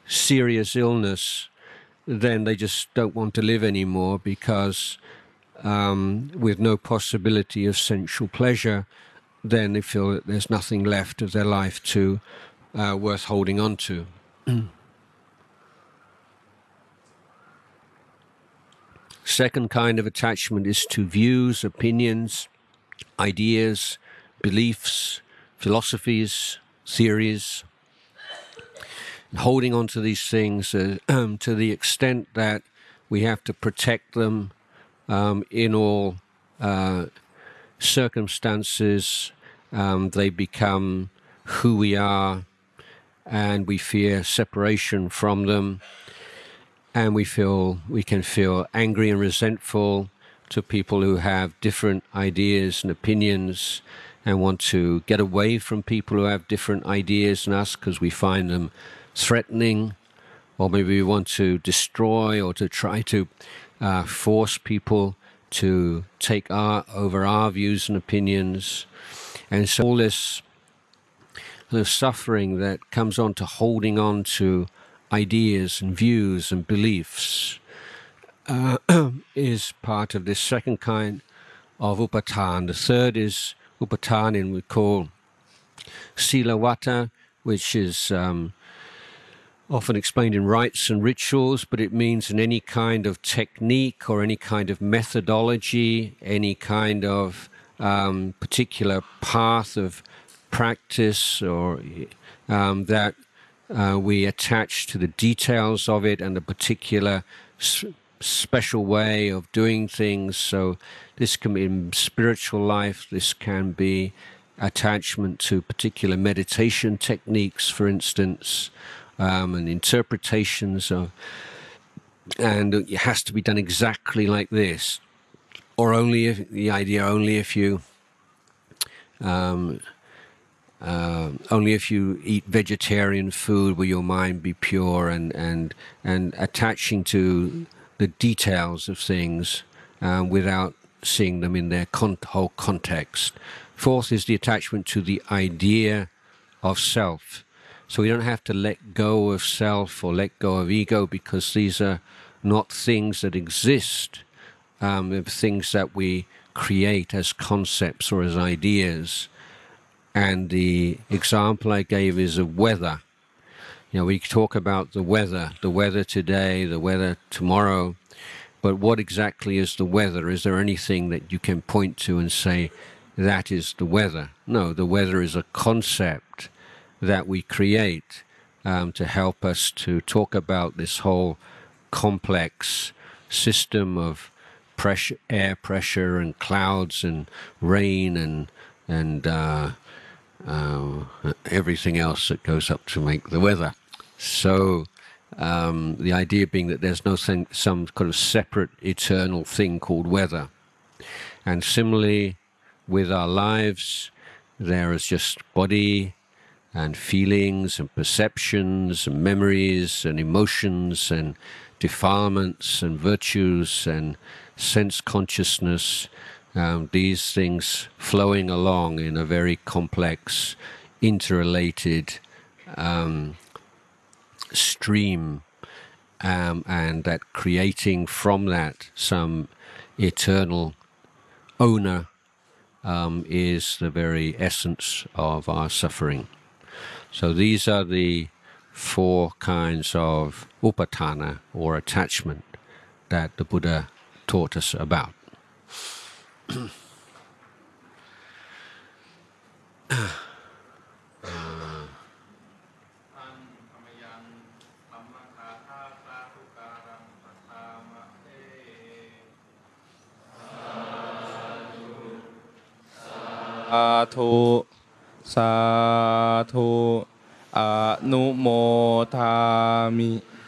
serious illness, then they just don't want to live anymore because with no possibility of sensual pleasure, then they feel that there's nothing left of their life to worth holding on to. Second kind of attachment is to views, opinions, ideas, beliefs, philosophies, theories. Holding on to these things to the extent that we have to protect them in all circumstances. They become who we are, and we fear separation from them, and we can feel angry and resentful to people who have different ideas and opinions, and want to get away from people who have different ideas than us because we find them threatening, or maybe we want to destroy or to try to force people to take over our views and opinions. And so all this the suffering that comes on to holding on to ideas and views and beliefs is part of this second kind of upatan. The third is upatan, and we call silawata, which is often explained in rites and rituals, but it means in any kind of technique or any kind of methodology, any kind of particular path of practice, or that we attach to the details of it and the particular special way of doing things. So this can be in spiritual life, this can be attachment to particular meditation techniques, for instance, and interpretations of, and it has to be done exactly like this, or only if the idea only if you eat vegetarian food will your mind be pure, and attaching to the details of things without seeing them in their whole context. Fourth is the attachment to the idea of self. So we don't have to let go of self or let go of ego, because these are not things that exist. They're things that we create as concepts or as ideas. And the example I gave is of weather. You know, we talk about the weather today, the weather tomorrow, but what exactly is the weather? Is there anything that you can point to and say, that is the weather? No, the weather is a concept that we create to help us to talk about this whole complex system of pressure, air pressure, and clouds, and rain, and everything else that goes up to make the weather. So the idea being that there's some kind of separate eternal thing called weather. And similarly with our lives, there is just body and feelings and perceptions and memories and emotions and defilements and virtues and sense consciousness, these things flowing along in a very complex, interrelated stream, and that creating from that some eternal owner is the very essence of our suffering. So these are the four kinds of upatana, or attachment, that the Buddha taught us about. Sadhu, sadhu, anumodhami.